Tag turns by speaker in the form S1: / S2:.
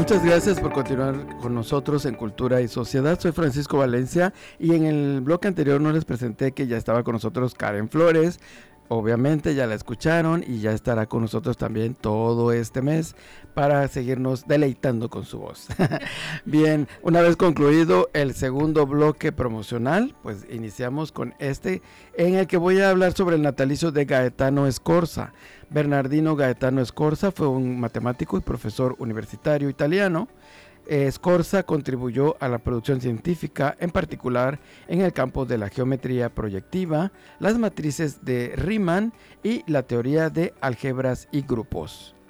S1: Muchas gracias por continuar con nosotros en Cultura y Sociedad. Soy Francisco Valencia y en el bloque anterior no les presenté que ya estaba con nosotros Karen Flores. Obviamente ya la escucharon y ya estará con nosotros también todo este mes para seguirnos deleitando con su voz. Bien, una vez concluido el segundo bloque promocional, pues iniciamos con este en el que voy a hablar sobre el natalicio de Gaetano Scorza. Bernardino Gaetano Scorza fue un matemático y profesor universitario italiano. Scorza contribuyó a la producción científica, en particular en el campo de la geometría proyectiva, las matrices de Riemann y la teoría de álgebras y grupos.